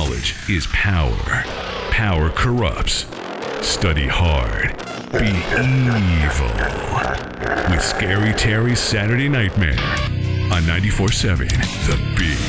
knowledge is power. Power corrupts. Study hard. Be evil. With Scary Terry's Saturday Nightmare on 94.7 The Beat.